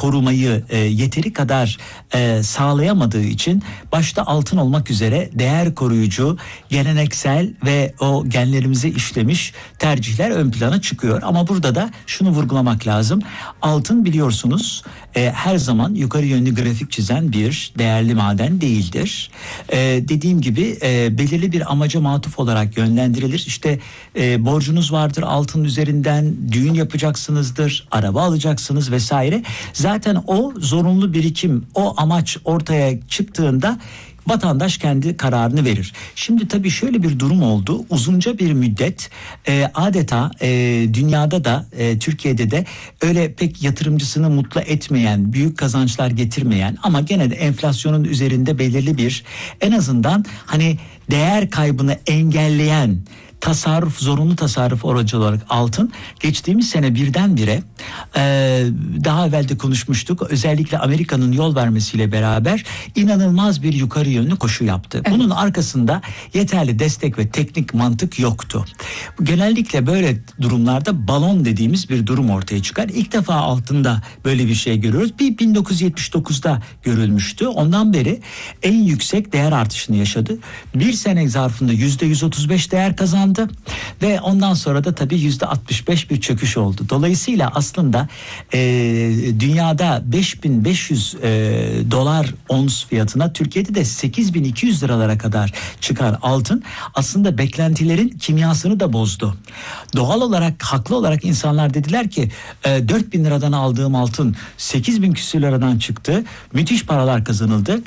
korumayı yeteri kadar sağlayamadığı için başta altın olmak üzere değer koruyucu, geleneksel ve o genlerimize işlemiş tercihler ön plana çıkıyor. Ama burada da şunu vurgulamak lazım. Altın biliyorsunuz her zaman yukarı yönlü grafik çizen bir değerli maden değildir. Dediğim gibi belirli bir amaca matuf olarak yönlendirilir. İşte borcunuz vardır altın üzerinden, düğün yapacaksınızdır, araba alacaksınız vesaire. Zaten o zorunlu birikim, o amaç ortaya çıktığında vatandaş kendi kararını verir. Şimdi tabii şöyle bir durum oldu. Uzunca bir müddet adeta dünyada da Türkiye'de de öyle pek yatırımcısını mutlu etmeyen, büyük kazançlar getirmeyen ama gene de enflasyonun üzerinde belirli bir, en azından hani değer kaybını engelleyen tasarruf, zorunlu tasarruf aracı olarak altın geçtiğimiz sene birdenbire daha evvel de konuşmuştuk, özellikle Amerika'nın yol vermesiyle beraber inanılmaz bir yukarı yönlü koşu yaptı. Evet. Bunun arkasında yeterli destek ve teknik mantık yoktu. Genellikle böyle durumlarda balon dediğimiz bir durum ortaya çıkar. İlk defa altında böyle bir şey görüyoruz. 1979'da görülmüştü. Ondan beri en yüksek değer artışını yaşadı. Bir sene zarfında %135 değer kazandı. Ve ondan sonra da tabii %65 bir çöküş oldu. Dolayısıyla aslında dünyada 5.500 dolar ons fiyatına, Türkiye'de de 8.200 liralara kadar çıkar altın. Aslında beklentilerin kimyasını da bozdu. Doğal olarak, haklı olarak insanlar dediler ki 4.000 liradan aldığım altın 8.000 küsur liradan çıktı. Müthiş paralar kazanıldı.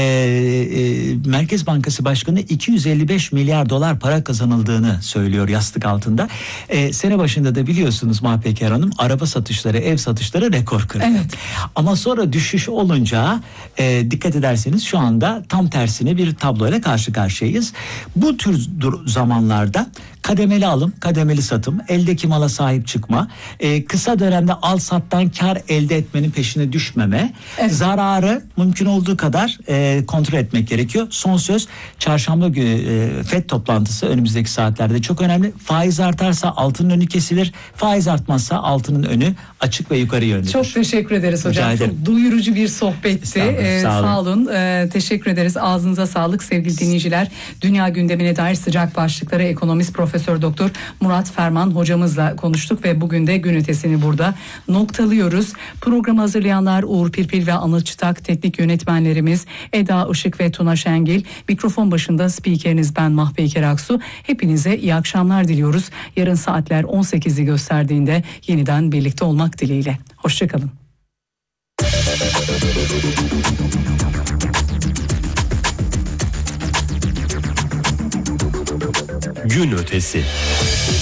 Merkez Bankası Başkanı 255 milyar dolar para kazanıldığını söylüyor yastık altında. Sene başında da biliyorsunuz Mahpeker Hanım, araba satışları, ev satışları rekor kırdı. Evet. Ama sonra düşüş olunca dikkat ederseniz şu anda tam tersine bir tabloyla karşı karşıyayız. Bu tür zamanlarda kademeli alım, kademeli satım, eldeki mala sahip çıkma, kısa dönemde al sattan kar elde etmenin peşine düşmeme, evet, zararı mümkün olduğu kadar kontrol etmek gerekiyor. Son söz, çarşamba günü FED toplantısı önümüzdeki saatlerde çok önemli. Faiz artarsa altının önü kesilir, faiz artmazsa altının önü açık ve yukarı yönlüdür. Çok teşekkür ederiz hocam. Çok duyurucu bir sohbetti. Sağ olun. Teşekkür ederiz. Ağzınıza sağlık sevgili dinleyiciler. Dünya gündemine dair sıcak başlıkları ekonomist Profesör Doktor Murat Ferman hocamızla konuştuk ve bugün de gün ötesini burada noktalıyoruz. Programı hazırlayanlar Uğur Pirpil ve Anıl Çıtak, teknik yönetmenlerimiz Eda Işık ve Tuna Şengil. Mikrofon başında spikeriniz ben Mahpeyker Aksu. Hepinize iyi akşamlar diliyoruz. Yarın saatler 18'i gösterdiğinde yeniden birlikte olmak dileğiyle. Hoşçakalın. Gün ötesi.